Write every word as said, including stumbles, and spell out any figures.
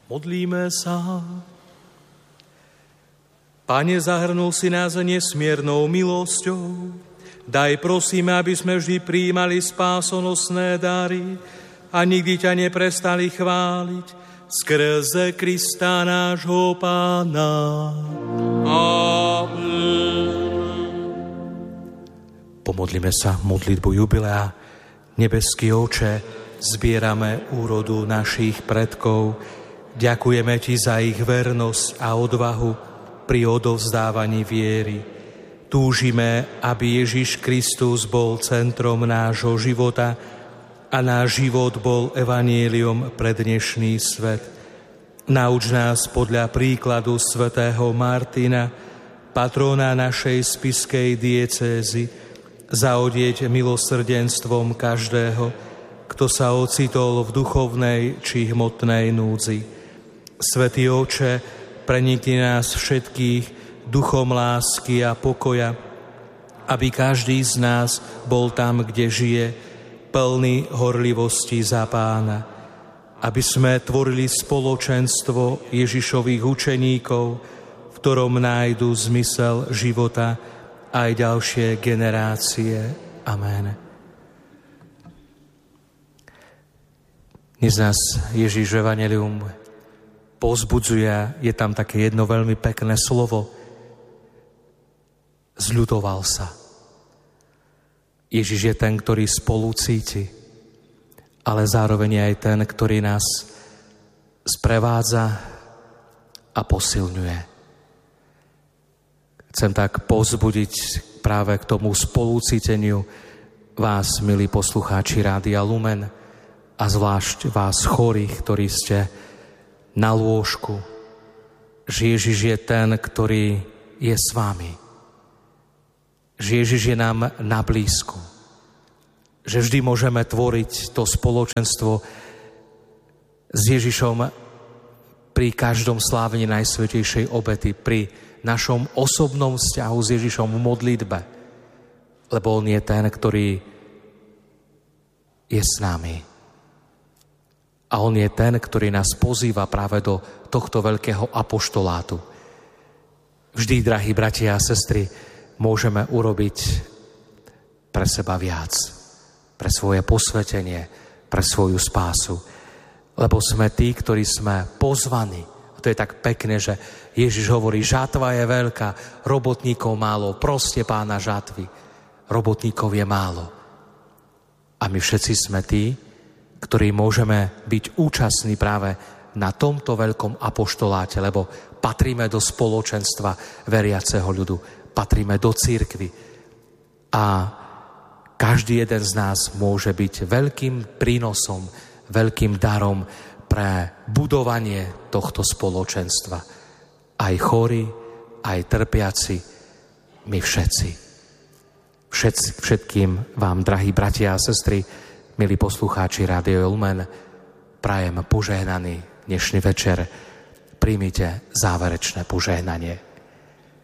Modlíme sa. Pane, zahrnul si nás nesmiernou milosťou. Daj, prosíme, aby sme vždy prijímali spásonosné dary a nikdy ťa neprestali chváliť skrze Krista nášho Pána. Amen. Pomodlíme sa modlitbu jubilea. Nebeský Oče, zbierame úrodu našich predkov. Ďakujeme Ti za ich vernosť a odvahu pri odovzdávaní viery. Túžime, aby Ježiš Kristus bol centrom nášho života a náš život bol evanjeliom pre dnešný svet. Nauč nás podľa príkladu svätého Martina, patrona našej spišskej diecézy, zaodieť milosrdenstvom každého, kto sa ocitol v duchovnej či hmotnej núdzi. Svätý Oče, prenikni nás všetkých duchom lásky a pokoja, aby každý z nás bol tam, kde žije, plný horlivosti za Pána. Aby sme tvorili spoločenstvo Ježišových učeníkov, v ktorom nájdu zmysel života aj ďalšie generácie. Amen. Dnes nás Ježiš evanjelium povzbudzuje, je tam také jedno veľmi pekné slovo. Zľutoval sa. Ježiš je ten, ktorý spolu cíti, ale zároveň je aj ten, ktorý nás sprevádza a posilňuje. Chcem tak povzbudiť práve k tomu spolucíteniu vás, milí poslucháči Rádia Lumen, a zvlášť vás chorých, ktorí ste na lôžku, že Ježiš je ten, ktorý je s vami. Že Ježiš je nám na blízku. Že vždy môžeme tvoriť to spoločenstvo s Ježišom pri každom slávení Najsvätejšej obety, pri našom osobnom vzťahu s Ježišom v modlitbe. Lebo on je ten, ktorý je s nami. A on je ten, ktorý nás pozýva práve do tohto veľkého apoštolátu. Vždy, drahí bratia a sestry, môžeme urobiť pre seba viac. Pre svoje posvetenie, pre svoju spásu. Lebo sme tí, ktorí sme pozvaní. A to je tak pekné, že Ježiš hovorí, žatva je veľká, robotníkov málo, proste Pána žatvy. Robotníkov je málo. A my všetci sme tí, ktorí môžeme byť účastní práve na tomto veľkom apoštoláte, lebo patríme do spoločenstva veriaceho ľudu, patríme do cirkvi a každý jeden z nás môže byť veľkým prínosom, veľkým darom pre budovanie tohto spoločenstva. Aj chorí, aj trpiaci, my všetci. Všetci všetkým vám, drahí bratia a sestry, milí poslucháči Rádia Lumen, prajem požehnaný dnešný večer. Príjmite záverečné požehnanie.